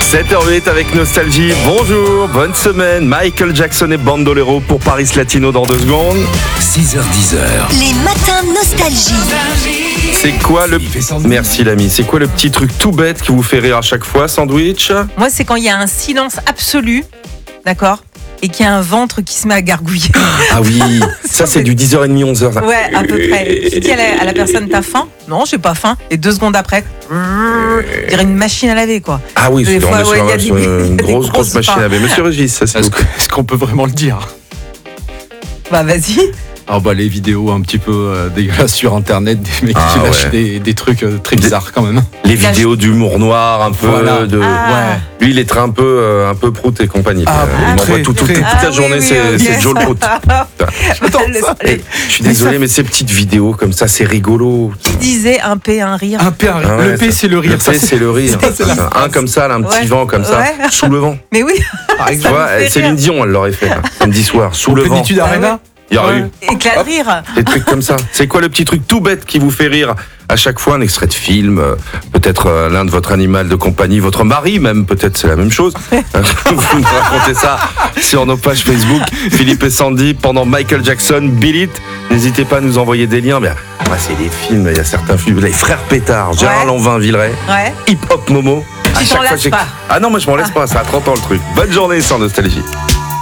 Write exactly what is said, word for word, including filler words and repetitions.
sept heures huit avec Nostalgie. Bonjour, bonne semaine. Michael Jackson et Bandolero pour Paris Latino dans deux secondes. six heures dix. Les matins Nostalgie. C'est quoi le... Merci l'ami. C'est quoi le petit truc tout bête qui vous fait rire à chaque fois, Sandwich? Moi, c'est quand il y a un silence absolu, d'accord, et qu'il y a un ventre qui se met à gargouiller. Ah oui, ça c'est du dix heures trente, onze heures. Ouais, à peu près. Tu dis à la, à la personne, t'as faim? Non, j'ai pas faim. Et deux secondes après, je dirais une machine à laver, quoi. Ah oui, Des c'est fois, sur, ouais, il y a sur des- une il y a des grosse, grosse grosses machine à parts. laver. Monsieur Régis, ça c'est Est-ce, que- est-ce qu'on peut vraiment le dire? Bah, vas-y. Ah bah les vidéos un petit peu euh, dégueulasses sur internet, des mecs Ah qui lâchent ouais. des, des trucs euh, très Des- bizarres quand même. les vidéos d'humour noir un peu. Voilà. De... Ah. Lui, il est très un peu, euh, un peu prout et compagnie. Ah, Euh, il très, m'envoie tout, tout- très. toute Ah la oui, journée, oui, c'est, ok. c'est Joe le prout. J'adore Le- ça. le- Je suis désolé, mais ces petites vidéos comme ça, c'est rigolo. Qui disait un P, un rire? Un P, un rire. Ah ouais, le P ça- c'est le rire. Le Ça, P, c'est le rire. ça, c'est la Ça, un comme ça, là, un petit Ouais. vent comme ça, Ouais. sous le vent. Mais oui, par Tu exemple. vois, me fait Céline rire. Dion, elle l'aurait fait, là, samedi soir, sous Au le vent. Plénitude Ah Arena. Il y aurait Ouais. eu éclat de rire. des trucs comme ça. C'est quoi le petit truc tout bête qui vous fait rire à chaque fois? Un extrait de film, euh, peut-être euh, l'un de votre animal de compagnie, votre mari même, peut-être c'est la même chose. Vous nous racontez ça sur nos pages Facebook, Philippe et Sandy, pendant Michael Jackson, Beat It. N'hésitez pas à nous envoyer des liens. Mais, ah, c'est des films, il y a certains films. Les Frères Pétard, Gérard Ouais. Lanvin, Villeray, Ouais. Hip Hop Momo. À Tu chaque t'en fois, lasses j'ai- pas. Ah non, moi je m'en laisse pas, ça a trente ans le truc. Bonne journée sans nostalgie.